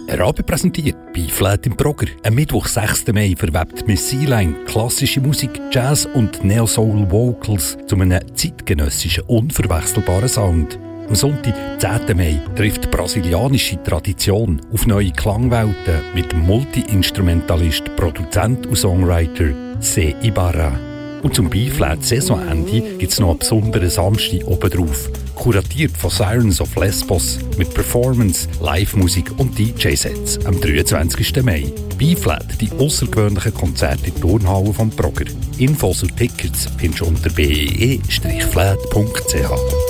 Rabe präsentiert B-Flat im Progr. Am Mittwoch, 6. Mai, verwebt Miss Sea-Line klassische Musik, Jazz und Neo-Soul-Vocals zu einem zeitgenössischen, unverwechselbaren Sound. Am Sonntag, 10. Mai, trifft die brasilianische Tradition auf neue Klangwelten mit dem Multi-Instrumentalist, Produzent und Songwriter C. Ibarra. Und zum B-Flat-Saisonende gibt es noch einen besonderen Samstag obendrauf. Kuratiert von Sirens of Lesbos mit Performance, Live-Musik und DJ-Sets am 23. Mai. B-Flat, die außergewöhnlichen Konzerte in der Turnhalle vom Progr. Infos und Tickets findest du unter bee-flat.ch.